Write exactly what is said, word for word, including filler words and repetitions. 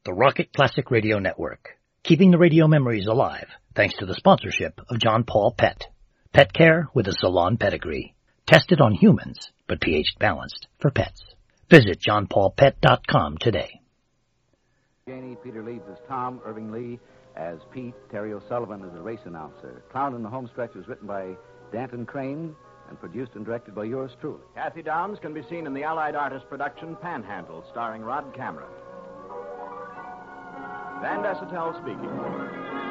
the Rocket Classic Radio Network, keeping the radio memories alive thanks to the sponsorship of John Paul Pet. Pet care with a salon pedigree. Tested on humans, but pH balanced for pets. Visit john paul pet dot com today. Janie, Peter Leeds as Tom, Irving Lee as Pete, Terry O'Sullivan as the race announcer. Clown in the Home Stretch was written by Danton Crane and produced and directed by yours truly. Kathy Downs can be seen in the Allied Artist production Panhandle, starring Rod Cameron. Van Dessetel speaking.